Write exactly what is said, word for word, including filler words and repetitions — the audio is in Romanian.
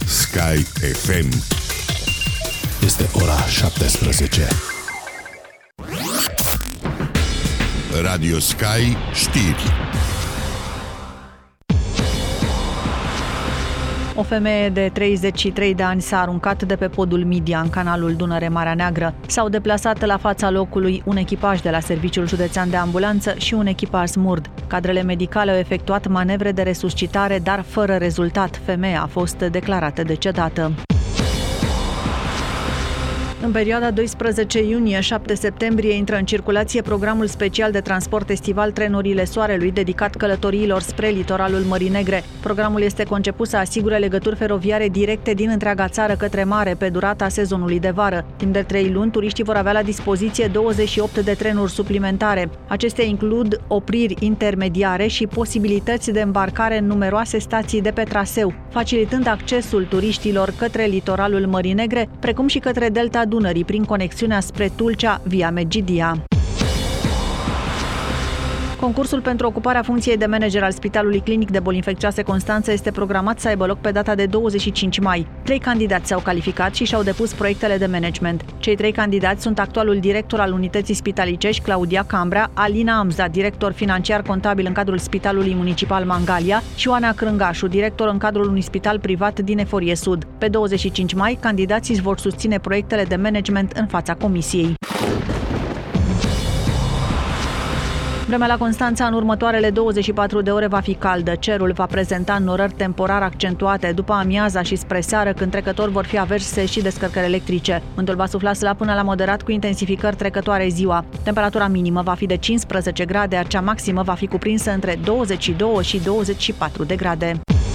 Sky F M. Este ora șaptesprezece. Radio Sky știri. O femeie de treizeci și trei de ani s-a aruncat de pe podul Midia în canalul Dunăre-Marea Neagră. S-au deplasat la fața locului un echipaj de la Serviciul Județean de Ambulanță și un echipaj SMURD. Cadrele medicale au efectuat manevre de resuscitare, dar fără rezultat. Femeia a fost declarată decedată. În perioada doisprezece iunie - șapte septembrie intră în circulație programul special de transport estival Trenurile Soarelui, dedicat călătoriilor spre litoralul Mării Negre. Programul este conceput să asigure legături feroviare directe din întreaga țară către mare pe durata sezonului de vară. Timp de trei luni, turiștii vor avea la dispoziție douăzeci și opt de trenuri suplimentare. Acestea includ opriri intermediare și posibilități de îmbarcare în numeroase stații de pe traseu, facilitând accesul turiștilor către litoralul Mării Negre, precum și către delta Dunării prin conexiunea spre Tulcea via Medgidia. Concursul pentru ocuparea funcției de manager al Spitalului Clinic de Boli Infecțioase Constanța este programat să aibă loc pe data de douăzeci și cinci mai. Trei candidați s-au calificat și și-au depus proiectele de management. Cei trei candidați sunt actualul director al unității spitalicești, Claudia Cambrea, Alina Amza, director financiar contabil în cadrul Spitalului Municipal Mangalia, și Oana Crângașu, director în cadrul unui spital privat din Eforie Sud. Pe douăzeci și cinci mai, candidații își vor susține proiectele de management în fața comisiei. Vremea la Constanța în următoarele douăzeci și patru de ore va fi caldă. Cerul va prezenta înnorări temporar accentuate după amiaza și spre seară, când trecători vor fi averse și descărcări electrice. Vântul va sufla slab până la moderat cu intensificări trecătoare ziua. Temperatura minimă va fi de cincisprezece grade, iar cea maximă va fi cuprinsă între douăzeci și doi și douăzeci și patru de grade.